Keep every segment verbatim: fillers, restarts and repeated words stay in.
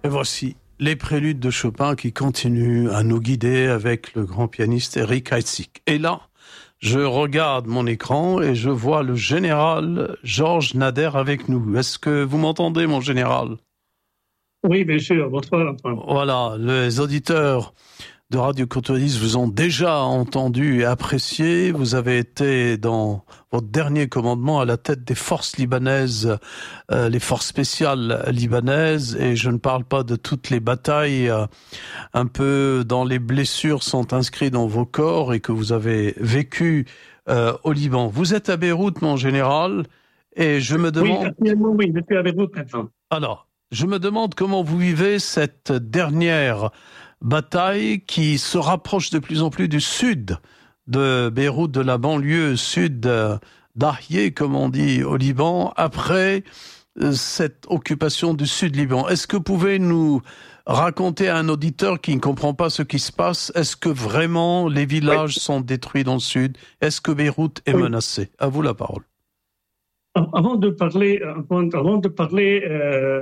Et voici les préludes de Chopin qui continuent à nous guider avec le grand pianiste Erik Heitzig. Et là, je regarde mon écran et je vois le général Georges Nader avec nous. Est-ce que vous m'entendez, mon général? Oui, bien sûr. Bonsoir, Antoine. Voilà, les auditeurs de Radio Courtoisie vous ont déjà entendu et apprécié. Vous avez été dans votre dernier commandement à la tête des forces libanaises, euh, les forces spéciales libanaises, et je ne parle pas de toutes les batailles euh, un peu dans les blessures sont inscrites dans vos corps et que vous avez vécues euh, au Liban. Vous êtes à Beyrouth, mon général, et je me demande... Oui, oui, je suis à Beyrouth maintenant. Alors, je me demande comment vous vivez cette dernière bataille qui se rapproche de plus en plus du sud de Beyrouth, de la banlieue sud d'Ahye, comme on dit au Liban, après cette occupation du sud Liban. Est-ce que vous pouvez nous raconter à un auditeur qui ne comprend pas ce qui se passe, est-ce que vraiment les villages oui. sont détruits dans le sud? Est-ce que Beyrouth est oui. menacée? À vous la parole. Avant de parler, avant de parler euh,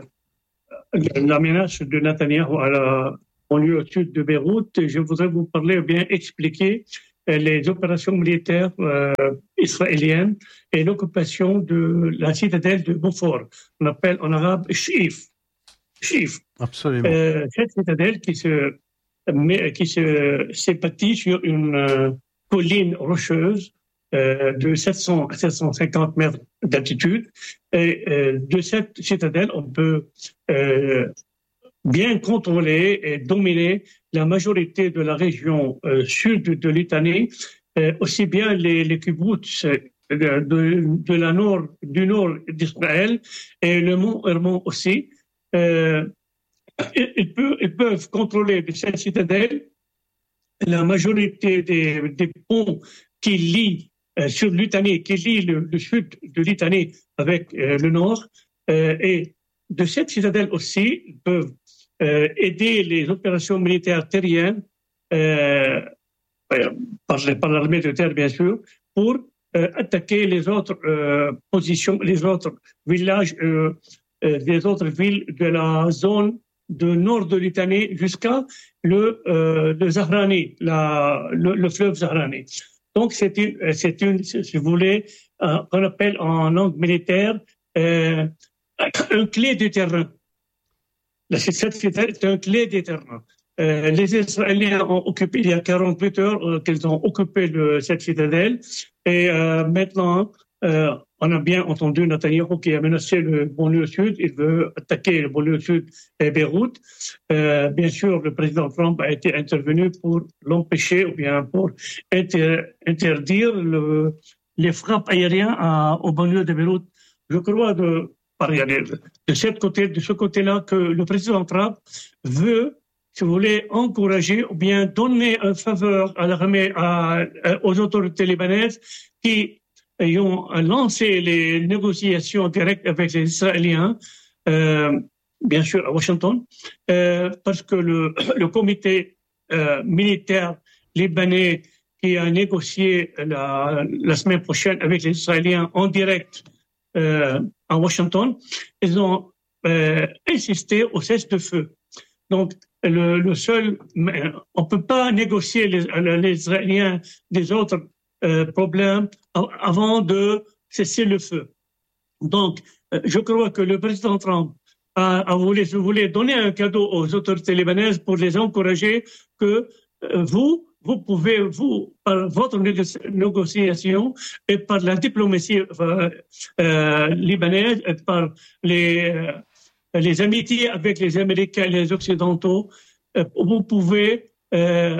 de la menace de Netanyahou à la banlieue au sud de Beyrouth, je voudrais vous parler ou bien expliquer les opérations militaires euh, israéliennes et l'occupation de la citadelle de Beaufort. On appelle en arabe Chif. Chif. Absolument. Euh, cette citadelle qui se, qui se, s'est bâtie sur une euh, colline rocheuse euh, de sept cents à sept cent cinquante mètres d'altitude. Et euh, de cette citadelle, on peut euh, bien contrôler et dominer la majorité de la région euh, sud de Litanie, euh, aussi bien les, les kibbutz de, de, de la nord, du nord d'Israël et le mont Hermon aussi. Euh, ils, peuvent, ils peuvent contrôler de cette citadelle la majorité des, des ponts qui lient euh, sur Litanie, qui lient le, le sud de Litanie avec euh, le nord. Euh, et de cette citadelle aussi, ils peuvent Euh, aider les opérations militaires terriennes euh, par, par l'armée de terre, bien sûr, pour euh, attaquer les autres euh, positions, les autres villages, euh, euh, les autres villes de la zone de nord de Litanie jusqu'à le, euh, le Zahrani, la, le, le fleuve Zahrani. Donc, c'est une, c'est une, si vous voulez, euh, qu'on appelle en langue militaire euh, un clé du terrain. Cette citadelle est un clé des terrains. Euh, les Israéliens ont occupé, il y a quarante-huit heures euh, qu'ils ont occupé le, cette citadelle. Et euh, maintenant, euh, on a bien entendu Netanyahou qui a menacé le banlieue sud. Il veut attaquer le banlieue sud et Beyrouth. Euh, bien sûr, le président Trump a été intervenu pour l'empêcher ou bien pour inter, interdire le, les frappes aériennes à, au banlieue de Beyrouth. Je crois de... de cette côté, de ce côté-là, que le président Trump veut, si vous voulez, encourager ou bien donner une faveur à l'armée, à, aux autorités libanaises qui ont lancé les négociations directes avec les Israéliens, euh, bien sûr à Washington, euh, parce que le, le comité euh, militaire libanais qui a négocié la, la semaine prochaine avec les Israéliens en direct, Euh, à Washington, ils ont euh, insisté au cessez-le-feu. Donc, le, le seul, on ne peut pas négocier les, les Israéliens des autres euh, problèmes avant de cesser le feu. Donc, euh, je crois que le président Trump a, a voulu, si vous voulez, donner un cadeau aux autorités libanaises pour les encourager que euh, vous, vous pouvez, vous, par votre négociation et par la diplomatie euh, euh, libanaise, et par les, euh, les amitiés avec les Américains et les Occidentaux, euh, vous pouvez euh,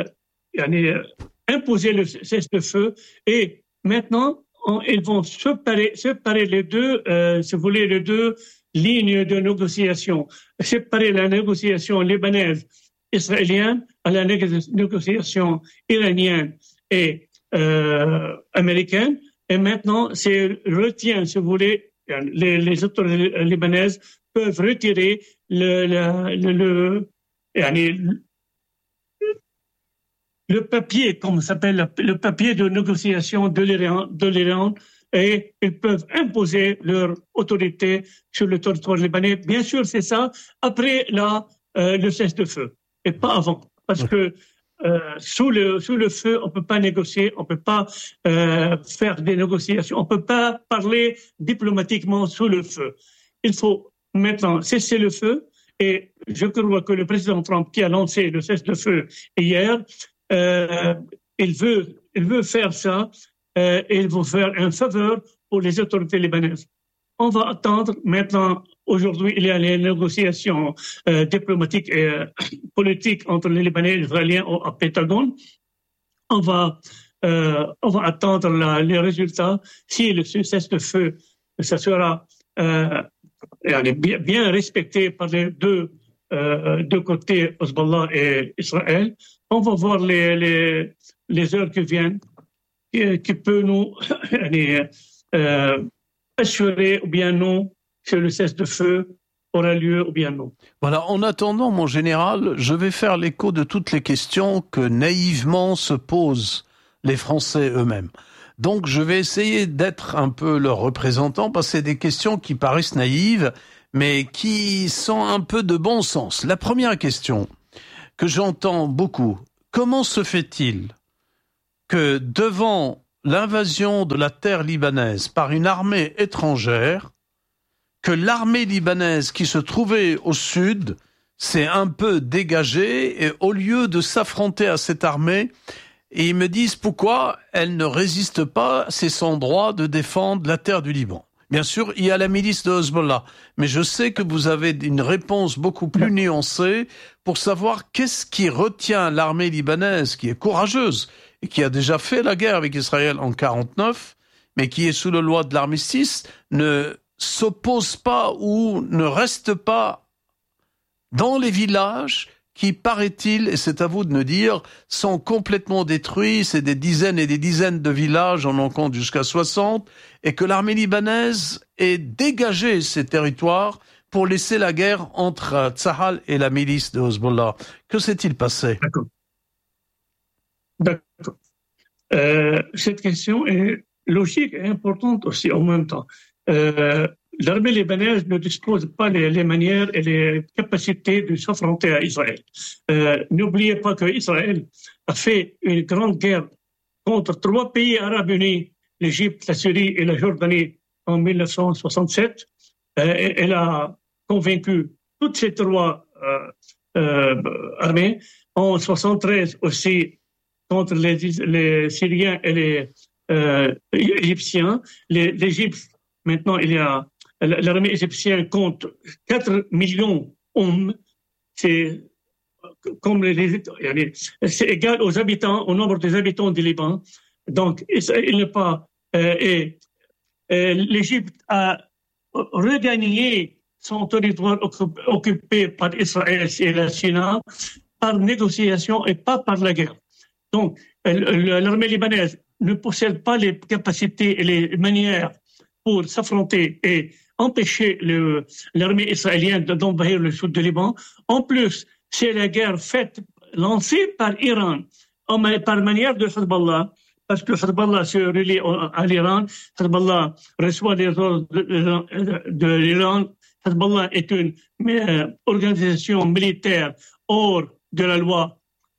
imposer le cessez-le-feu. Et maintenant, on, ils vont séparer, séparer les deux, euh, si vous voulez, les deux lignes de négociation. Séparer la négociation libanaise israélienne à la négociation iranienne et euh, américaine. Et maintenant, c'est retient, si vous voulez, les, les autorités libanaises peuvent retirer le, le, le, le, le, le papier, comme ça s'appelle, le papier de négociation de l'Iran, de l'Iran, et ils peuvent imposer leur autorité sur le territoire libanais. Bien sûr, c'est ça. Après la euh, le cessez-le-feu, et pas avant. Parce oui. que euh, sous, le, sous le feu, on ne peut pas négocier, on ne peut pas euh, faire des négociations, on ne peut pas parler diplomatiquement sous le feu. Il faut maintenant cesser le feu, et je crois que le président Trump, qui a lancé le cessez-le-feu hier, euh, il, veut, il veut faire ça, euh, et il veut faire un faveur pour les autorités libanaises. On va attendre maintenant. Aujourd'hui, il y a les négociations euh, diplomatiques et euh, politiques entre les Libanais et les Israéliens au, au Pentagone. On va, euh, on va attendre la, les résultats. Si le cessez-le-feu, ça sera euh, bien, bien respecté par les deux, euh, deux côtés, Hezbollah et Israël. On va voir les, les, les heures qui viennent, qui, qui peut nous euh, assurer ou bien non que le cessez-le-feu aura lieu ou bien non. Voilà, en attendant, mon général, je vais faire l'écho de toutes les questions que naïvement se posent les Français eux-mêmes. Donc, je vais essayer d'être un peu leur représentant, parce que c'est des questions qui paraissent naïves, mais qui sont un peu de bon sens. La première question que j'entends beaucoup, comment se fait-il que devant l'invasion de la terre libanaise par une armée étrangère, que l'armée libanaise qui se trouvait au sud s'est un peu dégagée et au lieu de s'affronter à cette armée, et ils me disent pourquoi elle ne résiste pas, c'est son droit de défendre la terre du Liban. Bien sûr, il y a la milice de Hezbollah, mais je sais que vous avez une réponse beaucoup plus nuancée pour savoir qu'est-ce qui retient l'armée libanaise, qui est courageuse et qui a déjà fait la guerre avec Israël en quarante-neuf, mais qui est sous la loi de l'armistice, ne s'oppose pas ou ne reste pas dans les villages qui, paraît-il, et c'est à vous de me dire, sont complètement détruits. C'est des dizaines et des dizaines de villages, on en compte jusqu'à soixante, et que l'armée libanaise ait dégagé ces territoires pour laisser la guerre entre Tsahal et la milice de Hezbollah. Que s'est-il passé? D'accord. D'accord. Euh, cette question est logique et importante aussi en même temps. Euh, l'armée libanaise ne dispose pas les, les manières et les capacités de s'affronter à Israël. Euh, n'oubliez pas qu'Israël a fait une grande guerre contre trois pays arabes unis, l'Égypte, la Syrie et la Jordanie, en mille neuf cent soixante-sept. Euh, elle a convaincu toutes ces trois euh, euh, armées. En soixante-treize aussi, contre les, les Syriens et les euh, Égyptiens. Les, L'Égypte, maintenant, il y a l'armée égyptienne compte quatre millions d'hommes. C'est comme les, c'est égal aux habitants, au nombre des habitants du Liban. Donc, il n'est pas. Euh, et, et l'Égypte a regagné son territoire occupé par Israël et la Chine par négociation et pas par la guerre. Donc, l'armée libanaise ne possède pas les capacités et les manières pour s'affronter et empêcher le, l'armée israélienne d'envahir le sud du Liban. En plus, c'est la guerre faite, lancée par Iran, par manière de Hezbollah, parce que Hezbollah se relie à l'Iran. Hezbollah reçoit des ordres de, de l'Iran. Hezbollah est une euh, organisation militaire hors de la loi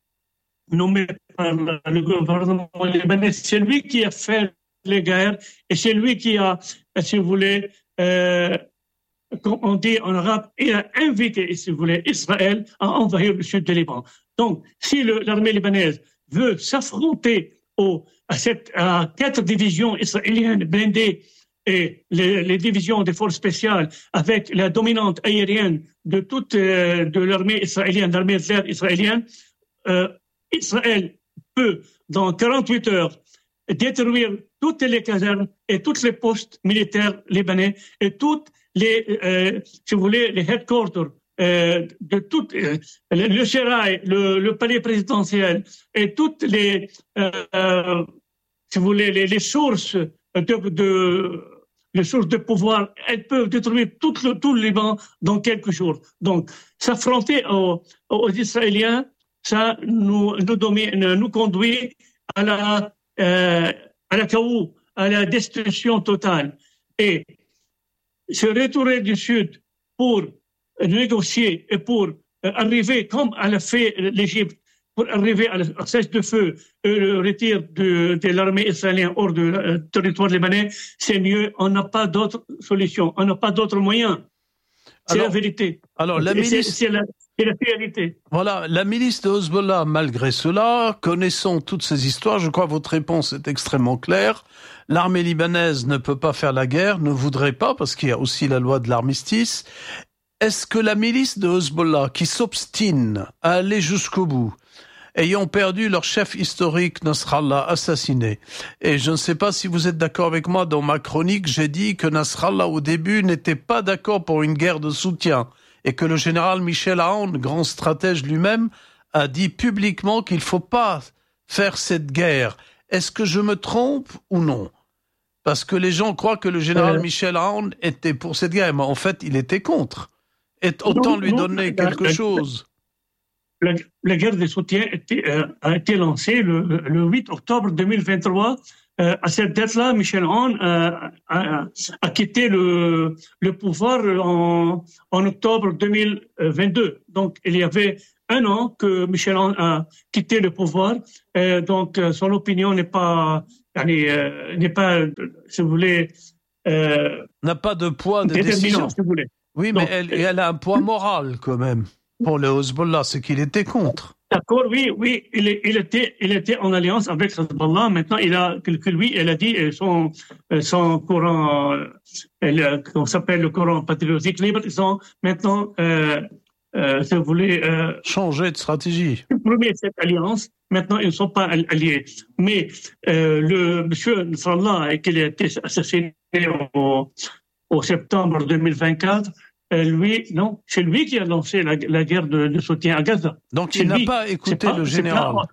nommée par le gouvernement libanais. C'est lui qui a fait les guerres et c'est lui qui a, si vous voulez, euh, comme on dit en arabe, il a invité, si vous voulez, Israël à envahir le sud du Liban. Donc, si le, l'armée libanaise veut s'affronter au, à, cette, à quatre divisions israéliennes blindées et les, les divisions des forces spéciales avec la dominante aérienne de toute euh, de l'armée israélienne, l'armée de l'air israélienne, euh, Israël peut, dans quarante-huit heures, détruire toutes les casernes et tous les postes militaires libanais et toutes les, euh, si vous voulez, les headquarters euh, de tout euh, le, le Sérail, le, le palais présidentiel et toutes les, euh, si vous voulez, les, les sources de, de les sources de pouvoir, elles peuvent détruire tout le, tout le Liban dans quelques jours. Donc, s'affronter aux, aux Israéliens, ça nous, nous, domine, nous conduit à la, euh, à la chaos, à la destruction totale. Et se retourner du Sud pour négocier et pour euh, arriver comme elle a fait l'Égypte, pour arriver à la cessez-le-feu, euh, le retire de, de l'armée israélienne hors du euh, territoire libanais, c'est mieux. On n'a pas d'autre solution, on n'a pas d'autres moyens. C'est alors, la vérité. Alors, la milice... c'est, c'est, la, c'est la vérité. Voilà, la milice de Hezbollah, malgré cela, connaissant toutes ces histoires, je crois que votre réponse est extrêmement claire. L'armée libanaise ne peut pas faire la guerre, ne voudrait pas, parce qu'il y a aussi la loi de l'armistice. Est-ce que la milice de Hezbollah, qui s'obstine à aller jusqu'au bout, ayant perdu leur chef historique, Nasrallah, assassiné. Et je ne sais pas si vous êtes d'accord avec moi, dans ma chronique, j'ai dit que Nasrallah, au début, n'était pas d'accord pour une guerre de soutien, et que le général Michel Aoun, grand stratège lui-même, a dit publiquement qu'il ne faut pas faire cette guerre. Est-ce que je me trompe ou non? Parce que les gens croient que le général euh... Michel Aoun était pour cette guerre, mais en fait, il était contre. Et autant non, lui non, donner non, quelque la, chose. La, la guerre de soutien était, euh, a été lancée le, le huit octobre deux mille vingt-trois. Euh, à cette date-là, Michel Aoun euh, a, a quitté le, le pouvoir en, en octobre deux mille vingt-deux. Donc, il y avait un an que Michel Aoun a quitté le pouvoir. Euh, donc, son opinion n'est pas, euh, n'est pas, si vous voulez, euh, n'a pas de poids de décision. Si vous voulez. Oui, mais donc, elle, elle a un poids moral quand même pour le Hezbollah, c'est qu'il était contre. D'accord, oui, oui, il, il était, il était en alliance avec Hezbollah. Maintenant, il a que lui, elle a dit son, son courant, elle, on s'appelle le courant patriotique libre. Ils ont maintenant, euh, euh, si vous voulez, euh, changer de stratégie. Supprimer cette alliance. Maintenant, ils ne sont pas alliés. Mais euh, le monsieur Nasrallah, qui a été assassiné au, au septembre deux mille vingt-quatre. Euh, lui, non, c'est lui qui a lancé la, la guerre de, de soutien à Gaza. Donc c'est il n'a lui. pas écouté pas, le général. Pas...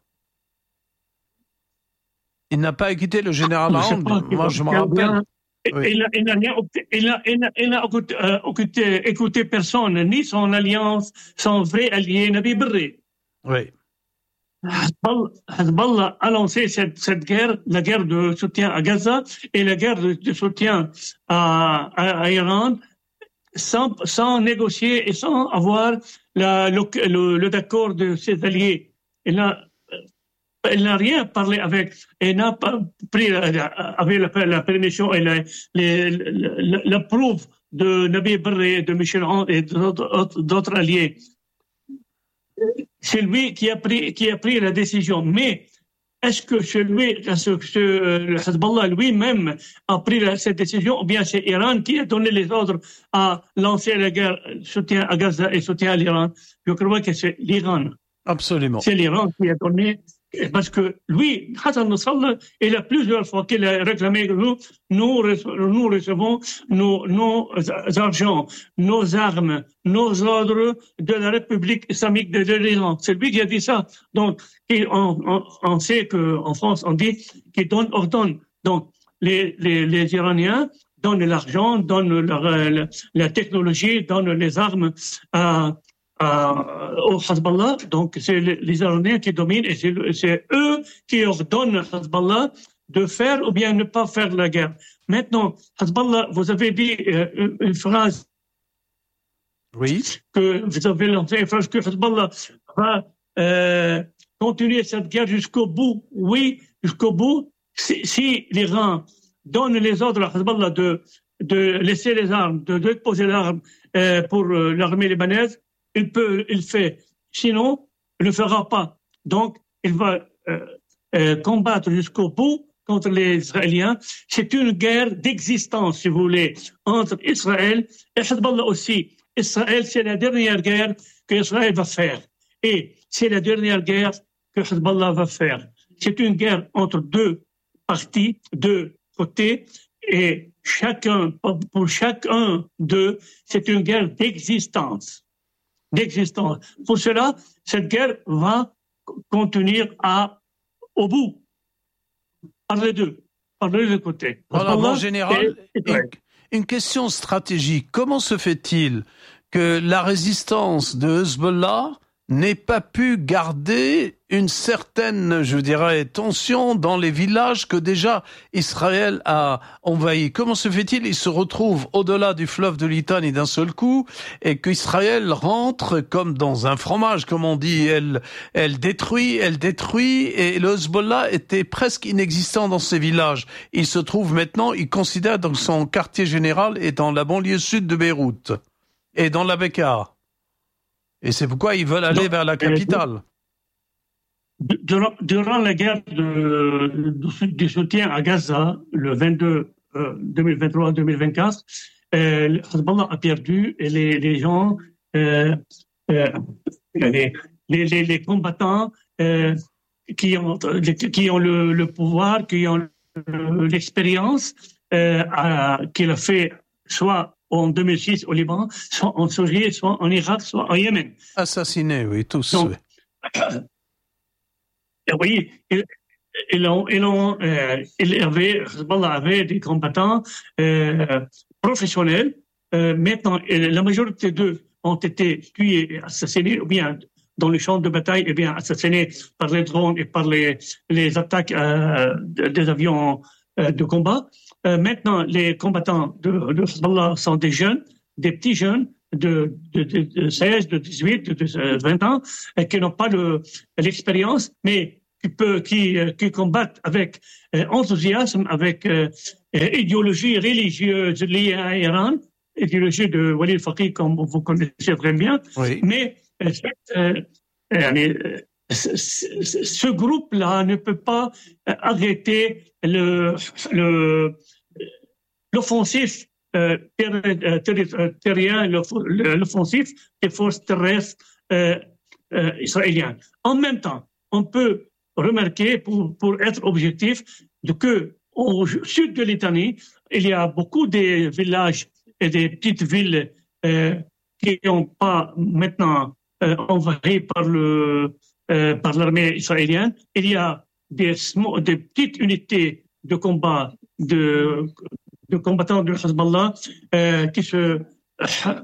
Il n'a pas écouté le général Aoun. Moi, je me rappelle. Oui. Il, il, n'a, il, n'a, il, n'a, il n'a écouté, euh, écouté, écouté personne, ni son alliance, son vrai allié, Nabi Berri. Oui. Hezbollah a lancé cette, cette guerre, la guerre de soutien à Gaza et la guerre de, de soutien à, à, à Iran. Sans, sans négocier et sans avoir la, le, le, le d'accord de ses alliés. Elle n'a, elle n'a rien parlé avec, elle n'a pas pris avec la, la permission et la, la, la, la prouve de Nabi Berri, de Michel Aoun et d'autres, d'autres alliés. C'est lui qui a pris, qui a pris la décision. Mais est-ce que celui, ce, ce, Hezbollah lui-même a pris la, cette décision, ou bien c'est Iran qui a donné les ordres à lancer la guerre, soutien à Gaza et soutien à l'Iran? Je crois que c'est l'Iran. Absolument. C'est l'Iran qui a donné, parce que lui, Hassan Nasrallah, il a plusieurs fois qu'il a réclamé que nous, nous, nous recevons nos, nos argents, nos armes, nos ordres de la République islamique de l'Iran. C'est lui qui a dit ça. Donc, on, on, on sait qu'en France, on dit qu'il donne, ordonne. Donc, les, les, les Iraniens donnent l'argent, donnent la, la, la technologie, donnent les armes à, à, au Hezbollah. Donc, c'est les, les Iraniens qui dominent et c'est, c'est eux qui ordonnent à Hezbollah de faire ou bien ne pas faire la guerre. Maintenant, Hezbollah, vous avez dit euh, une, une phrase. Oui. Que vous avez lancé une phrase que Hezbollah va euh, continuer cette guerre jusqu'au bout. Oui, jusqu'au bout. Si, si l'Iran donne les ordres à Hezbollah de, de laisser les armes, de déposer les armes euh, pour euh, l'armée libanaise, il peut, il fait. Sinon, il ne le fera pas. Donc, il va euh, euh, combattre jusqu'au bout contre les Israéliens. C'est une guerre d'existence, si vous voulez, entre Israël et Hezbollah aussi. Israël, c'est la dernière guerre qu'Israël va faire. Et c'est la dernière guerre que Hezbollah va faire. C'est une guerre entre deux parties, deux côtés, et chacun, pour chacun d'eux, c'est une guerre d'existence. D'existence. Pour cela, cette guerre va continuer à, au bout, par les deux, par les deux côtés. Voilà, mon général, une, une question stratégique. Comment se fait-il que la résistance de Hezbollah n'ait pas pu garder une certaine, je dirais, tension dans les villages que déjà Israël a envahis. Comment se fait-il? Il se retrouve au-delà du fleuve de Litanie d'un seul coup et qu'Israël rentre comme dans un fromage, comme on dit. Elle, elle détruit, elle détruit et le Hezbollah était presque inexistant dans ces villages. Il se trouve maintenant, il considère donc son quartier général est dans la banlieue sud de Beyrouth et dans la Bekaa. Et c'est pourquoi ils veulent aller Donc, vers la capitale. Durant, durant la guerre de, de, du soutien à Gaza, le vingt-deux, euh, deux mille vingt-trois deux mille vingt-quatre, euh, le Hezbollah a perdu et les, les gens, euh, euh, les, les, les, les combattants euh, qui ont, qui ont le, le pouvoir, qui ont l'expérience, euh, qu'il a fait soit en deux mille six au Liban, soit en Syrie, soit en Irak, soit en Yémen. Assassinés, oui, tous. Donc, oui. Oui, ils, ils ont, ils ont, euh, ils avaient, Hezbollah avait des combattants euh, professionnels. Euh, maintenant, la majorité d'eux ont été tués et assassinés, ou bien dans les champs de bataille, et bien assassinés par les drones et par les, les attaques euh, des avions euh, de combat. Euh, maintenant, les combattants de, de Hezbollah sont des jeunes, des petits jeunes, de, de, de, de seize, de dix-huit, de vingt ans, et qui n'ont pas le, l'expérience, mais qui, peut, qui, qui combattent avec euh, enthousiasme, avec euh, idéologie religieuse liée à Iran, idéologie de Walid Faqih, comme vous connaissez très bien. Oui. Mais euh, euh, ce groupe-là ne peut pas arrêter le, le, l'offensif Euh, terrien, l'offensif des forces terrestres euh, euh, israéliennes. En même temps, on peut remarquer, pour, pour être objectif, que au sud de Litanie, il y a beaucoup de villages et des petites villes euh, qui n'ont pas maintenant euh, envahis par le euh, par l'armée israélienne. Il y a des, des petites unités de combat de de combattants du Hezbollah euh, qui se, euh,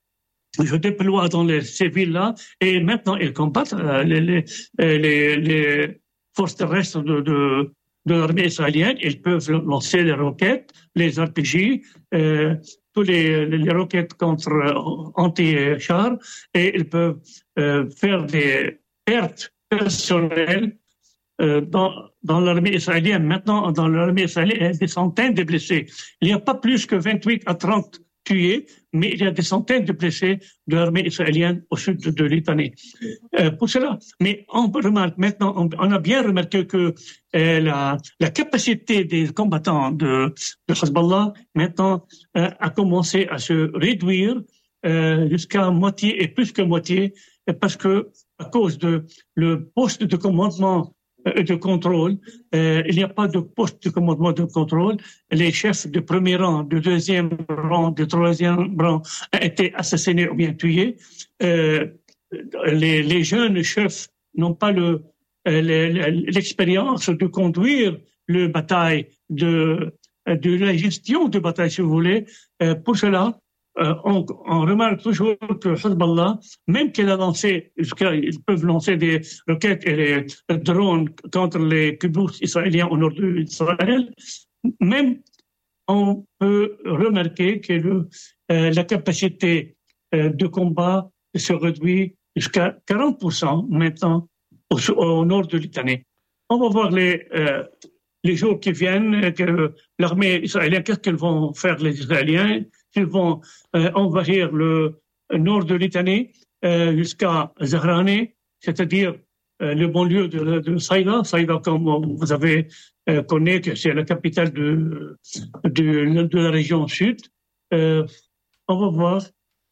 se déploient dans les, ces villes-là et maintenant ils combattent euh, les, les, les, les forces terrestres de, de, de l'armée israélienne. Ils peuvent lancer les roquettes, les R P G, euh, tous les, les roquettes contre euh, anti-chars et ils peuvent euh, faire des pertes personnelles Euh, dans, dans l'armée israélienne. Maintenant, dans l'armée israélienne, il y a des centaines de blessés. Il n'y a pas plus que vingt-huit à trente tués, mais il y a des centaines de blessés de l'armée israélienne au sud de, de Litanie. Euh, pour cela, mais on remarque maintenant, on, on a bien remarqué que euh, la, la capacité des combattants de, de Hezbollah maintenant euh, a commencé à se réduire euh, jusqu'à moitié et plus que moitié, parce que à cause de le poste de commandement de contrôle. Euh, il n'y a pas de poste de commandement de contrôle. Les chefs de premier rang, de deuxième rang, de troisième rang ont été assassinés ou bien tués. Euh, les, les jeunes chefs n'ont pas le, l'expérience de conduire le bataille, de, de la gestion de bataille, si vous voulez. Euh, pour cela, Euh, on, on remarque toujours que Hezbollah, même qu'elle a lancé, ils peuvent lancer des roquettes et des drones contre les kibbutz israéliens au nord d'Israël, même on peut remarquer que le, euh, la capacité euh, de combat se réduit jusqu'à quarante pour cent maintenant au, au nord de Litanie. On va voir les, euh, les jours qui viennent, que l'armée israélienne, qu'est-ce qu'ils vont faire les Israéliens? Ils vont euh, envahir le nord de Litanie euh, jusqu'à Zahrani, c'est-à-dire euh, le banlieue de, de Saïda. Saïda, comme vous avez euh, connu, que c'est la capitale de, de, de la région sud. Euh, on va voir.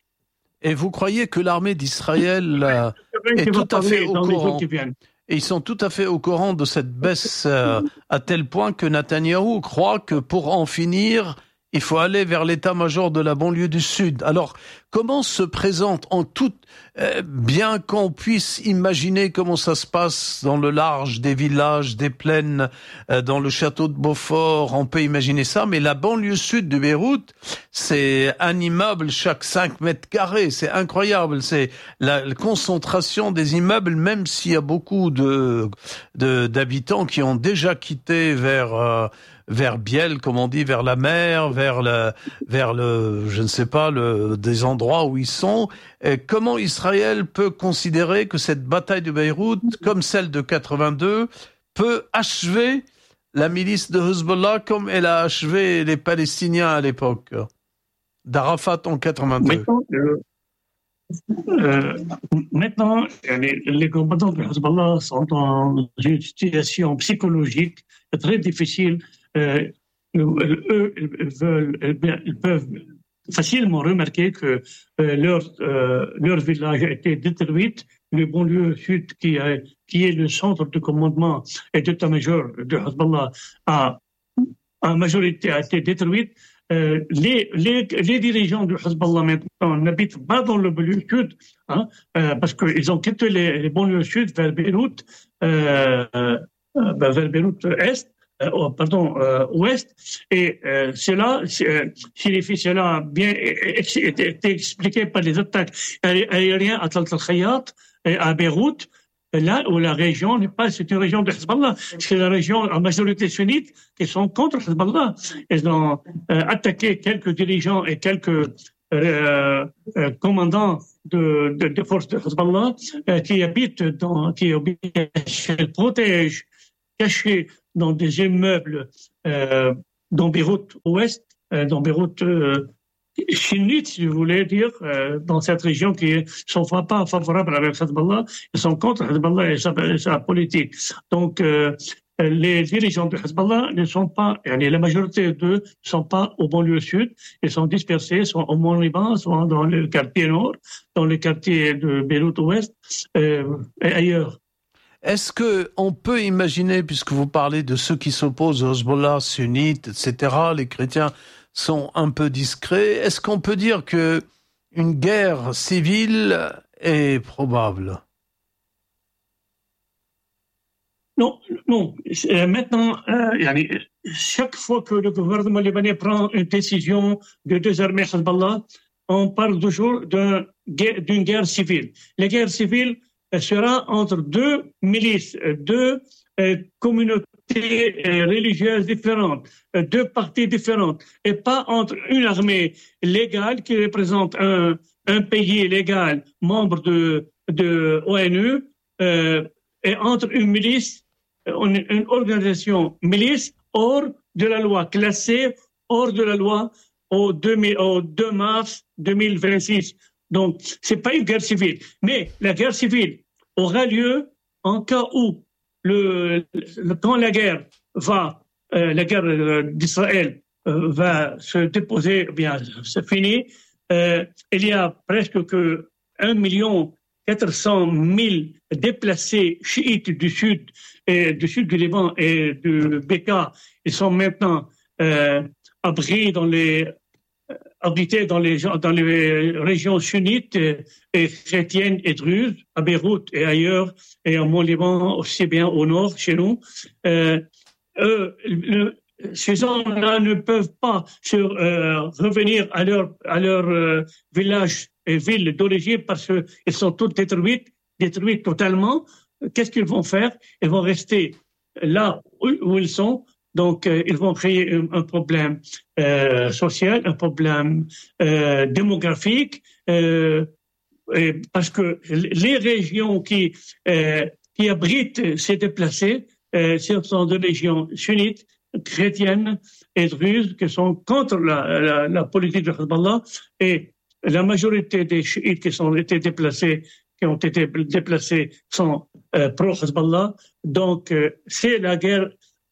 Et vous croyez que l'armée d'Israël euh, est tout à fait au courant? Et ils sont tout à fait au courant de cette baisse euh, à tel point que Netanyahou croit que pour en finir, il faut aller vers l'état-major de la banlieue du Sud. Alors, comment se présente en toute, euh, bien qu'on puisse imaginer comment ça se passe dans le large des villages, des plaines, euh, dans le château de Beaufort, on peut imaginer ça, mais la banlieue sud de Beyrouth, c'est un immeuble chaque cinq mètres carrés, c'est incroyable, c'est la, la concentration des immeubles, même s'il y a beaucoup de, de d'habitants qui ont déjà quitté vers euh, vers Biel, comme on dit, vers la mer, vers le, vers le, je ne sais pas, le, des endroits où ils sont. Et comment Israël peut considérer que cette bataille de Beyrouth, comme celle de quatre-vingt-deux, peut achever la milice de Hezbollah comme elle a achevé les Palestiniens à l'époque d'Arafat en quatre-vingt-deux? Maintenant, euh, euh, maintenant les, les combattants de Hezbollah sont dans une situation psychologique très difficile. Euh, eux, ils, veulent, ils peuvent facilement remarquer que euh, leur, euh, leur village a été détruit. Le banlieue sud, qui, a, qui est le centre de commandement et d'état-major de Hezbollah, a, en majorité a été détruite. Euh, les, les, les dirigeants du Hezbollah maintenant n'habitent pas dans le banlieue sud, hein, euh, parce qu'ils ont quitté les, les banlieues sud vers Beyrouth, euh, euh, vers Beyrouth Est. Euh, oh, pardon, euh, ouest, et euh, cela euh, signifie cela a bien été expliqué par les attaques aériennes à Tal Al-Khayyat et à Beyrouth, là où la région n'est pas, c'est une région de Hezbollah, c'est la région en majorité sunnite qui sont contre Hezbollah. Ils ont euh, attaqué quelques dirigeants et quelques euh, euh, commandants de, de, de forces de Hezbollah euh, qui habitent dans, qui protègent, cachés dans des immeubles euh, dans Beyrouth Ouest, euh, dans Beyrouth euh, sunnite, si vous voulez dire, euh, dans cette région qui ne sont pas favorables avec Hezbollah, ils sont contre Hezbollah et sa, et sa politique. Donc, euh, les dirigeants de Hezbollah ne sont pas, la majorité d'eux ne sont pas au banlieue sud, ils sont dispersés, soit au Mont-Liban, soit dans le quartier nord, dans le quartier de Beyrouth Ouest euh, et ailleurs. Est-ce que on peut imaginer, puisque vous parlez de ceux qui s'opposent au Hezbollah, sunnites, et cetera, les chrétiens sont un peu discrets, est-ce qu'on peut dire que une guerre civile est probable? Non, non. Maintenant, euh, chaque fois que le gouvernement libanais prend une décision de désarmer Hezbollah, on parle toujours d'un, d'une guerre civile. La guerre civile sera entre deux milices, deux euh, communautés euh, religieuses différentes, euh, deux parties différentes, et pas entre une armée légale qui représente un, un pays légal, membre de, de O N U, euh, et entre une milice, une, une organisation milice hors de la loi, classée hors de la loi au deux mars deux mille vingt-six. Donc, c'est pas une guerre civile. Mais la guerre civile aura lieu en cas où, le, le, quand la guerre va, euh, la guerre d'Israël euh, va se déposer, bien, c'est fini. Euh, il y a presque que un million quatre cent mille déplacés chiites du sud, et du sud du Liban et du Bekaa. Ils sont maintenant euh, abris dans les abrités dans les, dans les régions sunnites et chrétiennes et druzes, à Beyrouth et ailleurs, et en Mont-Liban aussi bien au nord, chez nous. Euh, eux, le, ces gens-là ne peuvent pas sur, euh, revenir à leur, à leur euh, village et ville d'origine parce qu'ils sont tous détruits, détruits totalement. Qu'est-ce qu'ils vont faire? Ils vont rester là où, où ils sont. Donc, euh, ils vont créer un, un problème euh, social, un problème euh, démographique, euh, et parce que les régions qui, euh, qui abritent ces déplacés, euh, ce sont des régions sunnites, chrétiennes et druzes qui sont contre la, la, la politique de Hezbollah, et la majorité des chiites qui ont été déplacés, qui ont été déplacés sont euh, pro-Hezbollah. Donc, euh, c'est la guerre.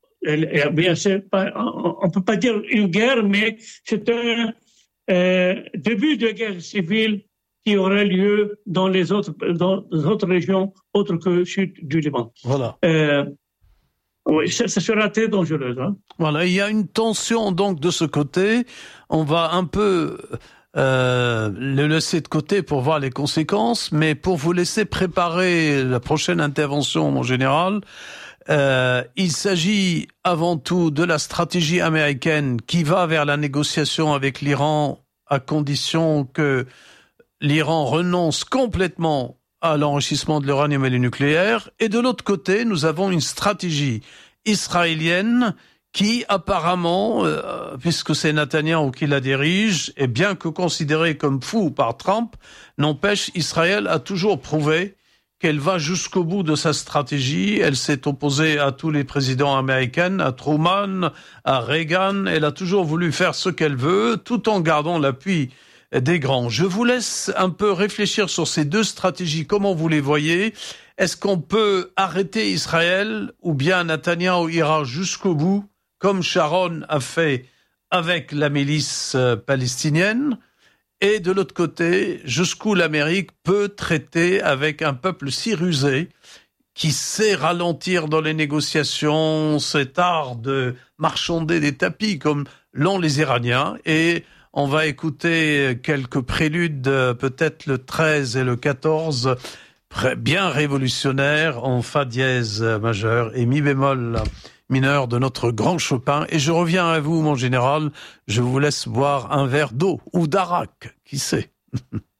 Bien, c'est pas, on ne peut pas dire une guerre, mais c'est un euh, début de guerre civile qui aura lieu dans les autres, dans les autres régions autres que le sud du Liban. Voilà. Euh, Oui, ça, ça sera très dangereux. Hein. Voilà, il y a une tension donc de ce côté. On va un peu euh, le laisser de côté pour voir les conséquences, mais pour vous laisser préparer la prochaine intervention, mon général, euh, il s'agit avant tout de la stratégie américaine qui va vers la négociation avec l'Iran à condition que l'Iran renonce complètement à l'enrichissement de l'uranium et du nucléaire. Et de l'autre côté, nous avons une stratégie israélienne qui apparemment, euh, puisque c'est Netanyahou qui la dirige, et bien que considérée comme fou par Trump, n'empêche, Israël a toujours prouvé qu'elle va jusqu'au bout de sa stratégie. Elle s'est opposée à tous les présidents américains, à Truman, à Reagan. Elle a toujours voulu faire ce qu'elle veut, tout en gardant l'appui des grands. Je vous laisse un peu réfléchir sur ces deux stratégies. Comment vous les voyez? Est-ce qu'on peut arrêter Israël ou bien Netanyahou ira jusqu'au bout, comme Sharon a fait avec la milice palestinienne? Et de l'autre côté, jusqu'où l'Amérique peut traiter avec un peuple si rusé qui sait ralentir dans les négociations, cet art de marchander des tapis comme l'ont les Iraniens. Et on va écouter quelques préludes, peut-être le treize et le quatorze, bien révolutionnaires, en fa dièse majeur et mi bémol mineur de notre grand Chopin. Et je reviens à vous, mon général. Je vous laisse boire un verre d'eau ou d'arak, qui sait.